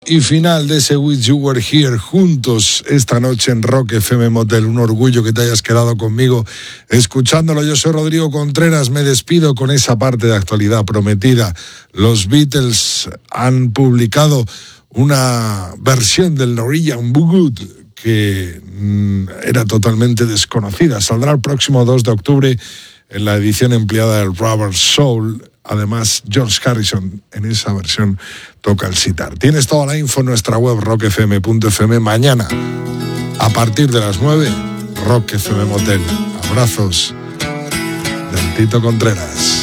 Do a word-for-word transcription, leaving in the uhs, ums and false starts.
y final de ese Wish You Were Here juntos esta noche en Rock F M Motel. Un orgullo que te hayas quedado conmigo escuchándolo. Yo soy Rodrigo Contreras, me despido con esa parte de actualidad prometida. Los Beatles han publicado una versión del Norwegian Wood que mmm, era totalmente desconocida. Saldrá el próximo dos de octubre en la edición empleada del Rubber Soul. Además, George Harrison en esa versión toca el sitar. Tienes toda la info en nuestra web rock f m punto f m. Mañana, a partir de las nueve, Rock F M Motel. Abrazos del Tito Contreras.